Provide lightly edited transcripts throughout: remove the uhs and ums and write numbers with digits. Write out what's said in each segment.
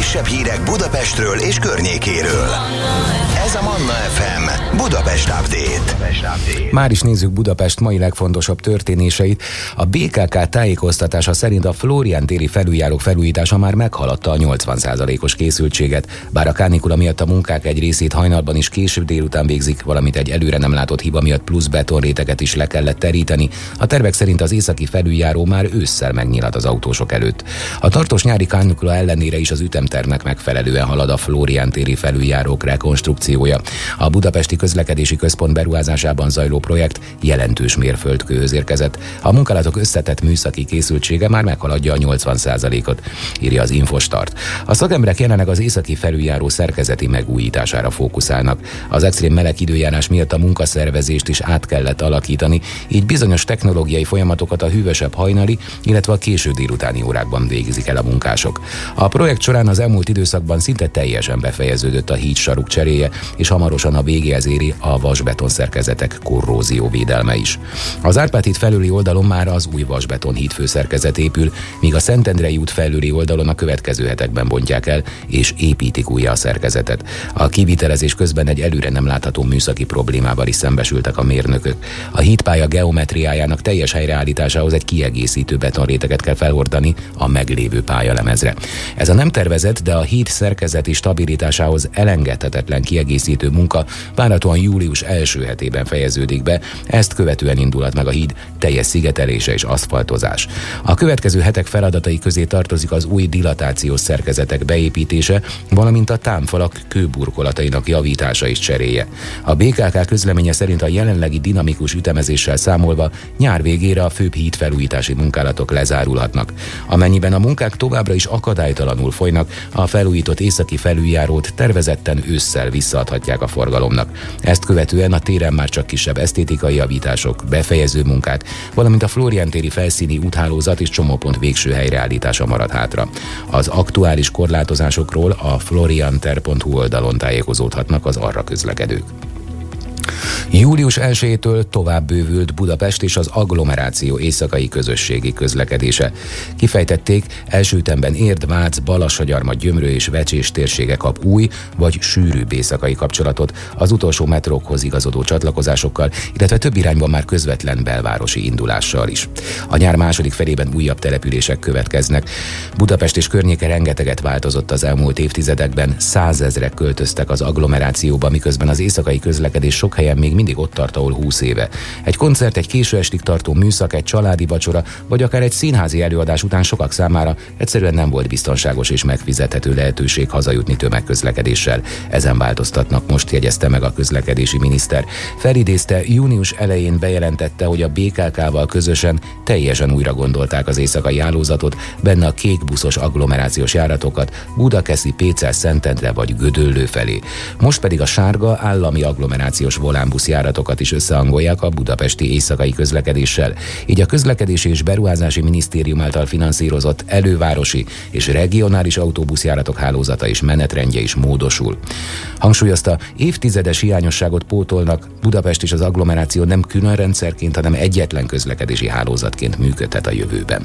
legfrissebb hírek Budapestről és környékéről. Ez a Manna FM Budapest Update. Már is nézzük Budapest mai legfontosabb történéseit. A BKK tájékoztatása szerint a Flórián téri felüljárók felújítása már meghaladta a 80%-os készültséget, bár a kánikula miatt a munkák egy részét hajnalban is később délután végzik, valamint egy előre nem látott hiba miatt plusz betonréteget is le kellett teríteni. A tervek szerint az északi felüljáró már ősszel megnyílhat az autósok előtt. A tartós nyári kánikula ellenére is az ütemtervnek megfelelően halad a Flórián téri felüljárók rekonstrukciója. A Budapesti Közlekedési Központ beruházásában zajló projekt jelentős mérföldkőhöz érkezett. A munkálatok összetett műszaki készültsége már meghaladja a 80%-ot, írja az Infostart. A szakemberek jelenleg az északi felüljáró szerkezeti megújítására fókuszálnak. Az extrém meleg időjárás miatt a munkaszervezést is át kellett alakítani, így bizonyos technológiai folyamatokat a hűvösebb hajnali, illetve a késő délutáni órákban végzik el a munkások. A projekt során az elmúlt időszakban szinte teljesen befejeződött a hídsaruk cseréje, és hamarosan a végéhez éri a vasbeton szerkezetek korrózióvédelme is. Az Árpád híd felüli oldalon már az új vasbeton hídfőszerkezet épül, míg a Szentendrei út felüli oldalon a következő hetekben bontják el, és építik újra a szerkezetet. A kivitelezés közben egy előre nem látható műszaki problémával is szembesültek a mérnökök. A hídpálya geometriájának teljes helyreállításához egy kiegészítő betonréteget kell felhordani a meglévő pályalemezre. Ez a nem tervezett, de a híd szerkezeti stabilitásához elengedhetetlen kiegészítő munka várhatóan július első hetében fejeződik be, ezt követően indulhat meg a híd teljes szigetelése és aszfaltozás. A következő hetek feladatai közé tartozik az új dilatációs szerkezetek beépítése, valamint a támfalak kőburkolatainak javítása és cseréje. A BKK közleménye szerint a jelenlegi dinamikus ütemezéssel számolva nyár végére a főbb hídfelújítási munkálatok lezárulhatnak. Amennyiben a munkák továbbra is akadálytalanul folynak, a felújított északi felüljárót tervezetten ősszel visszaadhatják a forgalomnak. Ezt követően a téren már csak kisebb esztétikai javítások, befejező munkák, valamint a Flórián téri felszíni úthálózat és csomópont végső helyreállítása marad hátra. Az aktuális korlátozásokról a florianter.hu oldalon tájékozódhatnak az arra közlekedők. Július 1-től tovább bővült Budapest és az agglomeráció éjszakai közösségi közlekedése. Kifejtették, első ütemben Érd, Vác, Balassagyarmat, Gyömrő és Vecsés térsége kap új vagy sűrűbb éjszakai kapcsolatot az utolsó metrókhoz igazodó csatlakozásokkal, illetve több irányban már közvetlen belvárosi indulással is. A nyár második felében újabb települések következnek. Budapest és környéke rengeteget változott az elmúlt évtizedekben, 100 000-ek költöztek az agglomerációba, miközben az éjszakai közlekedés sok helyen még mindig ott tart, ahol 20 éve. Egy koncert, egy késő estig tartó műszak, egy családi vacsora, vagy akár egy színházi előadás után sokak számára egyszerűen nem volt biztonságos és megfizethető lehetőség hazajutni tömegközlekedéssel. Ezen változtatnak, most jegyezte meg a közlekedési miniszter. Felidézte, június elején bejelentette, hogy a BKK-val közösen teljesen újra gondolták az éjszakai hálózatot, benne a kék buszos agglomerációs járatokat Budakeszi, Pécel, Szentendre vagy Gödöllő felé. Most pedig a sárga állami agglomerációs volánbusz járatokat is összehangolják a budapesti éjszakai közlekedéssel. Így a Közlekedési és Beruházási Minisztérium által finanszírozott elővárosi és regionális autóbuszjáratok hálózata és menetrendje is módosul. Hangsúlyozta, évtizedes hiányosságot pótolnak, Budapest és az agglomeráció nem külön rendszerként, hanem egyetlen közlekedési hálózatként működhet a jövőben.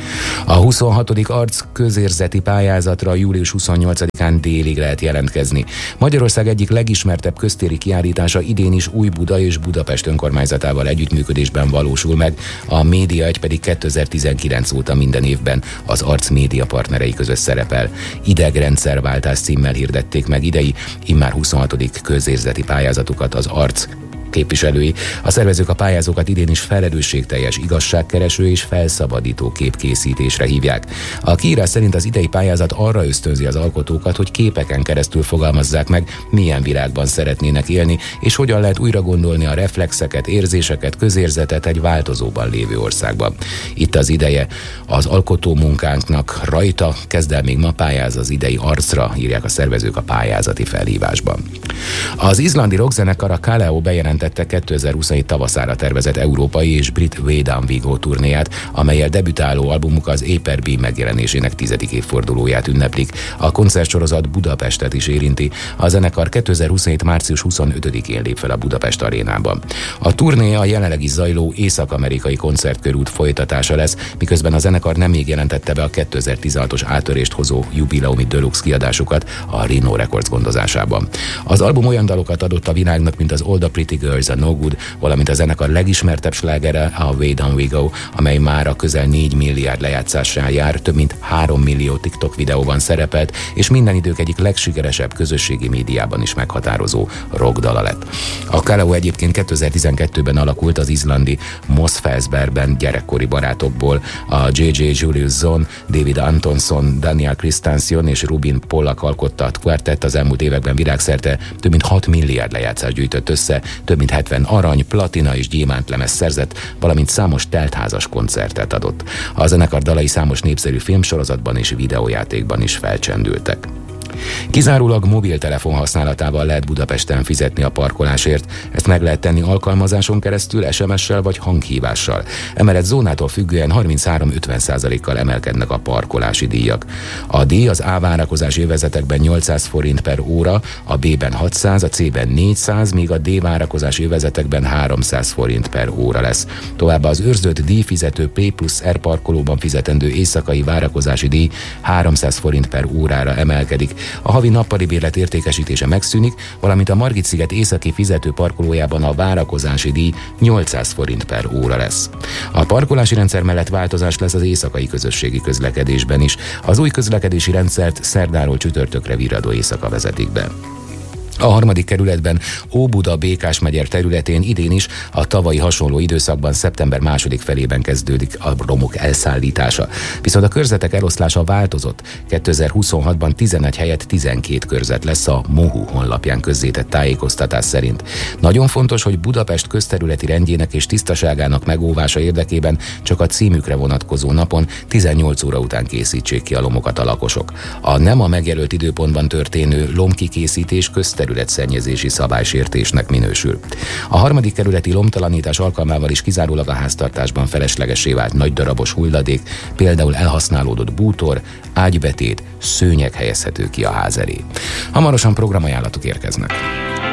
A 26. arc közérzeti pályázatra július 28-án délig lehet jelentkezni. Magyarország egyik legismertebb köztéri kiállítása idén is Újbuda és Budapest önkormányzatával együttműködésben valósul meg, a Média 1 pedig 2019 óta minden évben az Arc média partnerei között szerepel. Idegrendszerváltás címmel hirdették meg idei, immár 26. közérzeti pályázatukat az Arc képviselői. A szervezők a pályázókat idén is felelősségteljes, igazságkereső és felszabadító képkészítésre hívják. A kiírás szerint az idei pályázat arra ösztönzi az alkotókat, hogy képeken keresztül fogalmazzák meg, milyen világban szeretnének élni, és hogyan lehet újra gondolni a reflexeket, érzéseket, közérzetet egy változóban lévő országban. Itt az ideje az alkotó munkánknak, rajta kezd el még ma pályáz az idei Arcra, írják a szervezők a pályázati felhívásban. Az izlandi rockzenekar a Kaleo bejelentette, bejelentette 2027 tavaszára tervezett európai és brit Way Down We Go turnéját, amellyel debütáló albumuk az A-per-B megjelenésének 10. évfordulóját ünneplik. A koncertsorozat Budapestet is érinti. A zenekar 2027. március 25-én lép fel a Budapest arénában. A turné a jelenlegi zajló észak-amerikai koncertkörút folytatása lesz, miközben a zenekar nem még jelentette be a 2016-os átörést hozó jubileumi deluxe kiadásukat a Rhino Records gondozásában. Az album olyan dalokat adott a világnak, mint az All the Pretty Girls, a No Good, valamint a zenekar legismertebb slágere, a Way Down We Go, amely már a közel 4 milliárd lejátszással jár, több mint 3 millió TikTok videóban szerepelt, és minden idők egyik legsikeresebb közösségi médiában is meghatározó rockdala lett. A Kaleo egyébként 2012-ben alakult az izlandi Mosfellsbergben gyerekkori barátokból, a J.J. Julius Zon, David Antonson, Daniel Christensen és Rubin Pollack alkotta a kvartett az elmúlt években világszerte több mint 6 milliárd lejátszást gyűjtött össze, több mint 70 arany, platina és gyémántlemez szerzett, valamint számos teltházas koncertet adott. A zenekar dalai számos népszerű filmsorozatban és videójátékban is felcsendültek. Kizárólag mobiltelefon használatával lehet Budapesten fizetni a parkolásért. Ezt meg lehet tenni alkalmazáson keresztül, SMS-sel vagy hanghívással. Emellett zónától függően 33-50%-kal emelkednek a parkolási díjak. A díj az A várakozási övezetekben 800 forint per óra, a B-ben 600, a C-ben 400, míg a D várakozási övezetekben 300 forint per óra lesz. Továbbá az őrzött díjfizető P+R parkolóban fizetendő éjszakai várakozási díj 300 forint per órára emelkedik. A havi nappali bérlet értékesítése megszűnik, valamint a Margit-sziget északi fizető parkolójában a várakozási díj 800 forint per óra lesz. A parkolási rendszer mellett változás lesz az éjszakai közösségi közlekedésben is. Az új közlekedési rendszert szerdáról csütörtökre virradó éjszaka vezetik be. A 3. kerületben Óbuda-Békás-megyer területén idén is a tavalyi hasonló időszakban szeptember 2. felében kezdődik a romok elszállítása. Viszont a körzetek eloszlása változott. 2026-ban 11 helyett 12 körzet lesz a MOHU honlapján közzétett tájékoztatás szerint. Nagyon fontos, hogy Budapest közterületi rendjének és tisztaságának megóvása érdekében csak a címükre vonatkozó napon 18 óra után készítsék ki a lomokat a lakosok. A nem a megjelölt időpontban történő lomkikészítés közterületszennyezési szabálysértésnek minősül. A 3. kerületi lomtalanítás alkalmával is kizárólag a háztartásban feleslegessé vált nagy darabos hulladék, például elhasználódott bútor, ágybetét, szőnyeg helyezhető ki a ház elé. Hamarosan programajánlatok érkeznek.